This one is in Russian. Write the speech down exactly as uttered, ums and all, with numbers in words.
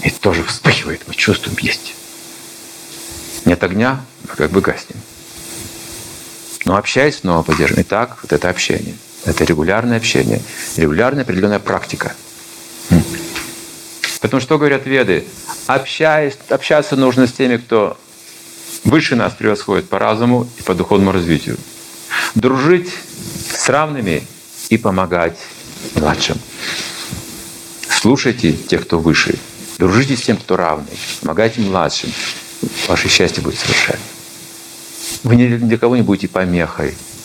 И тоже вспыхивает, мы чувствуем, есть. Нет огня, мы как бы гаснем. Но общаясь, снова поддерживаем. Итак, вот это общение. Это регулярное общение, регулярная определенная практика. Поэтому что говорят Веды? Общаясь, общаться нужно с теми, кто выше нас превосходит по разуму и по духовному развитию. Дружить с равными и помогать младшим. Слушайте тех, кто выше. Дружите с тем, кто равный. Помогайте младшим. Ваше счастье будет совершенно. Вы ни для кого не будете помехой.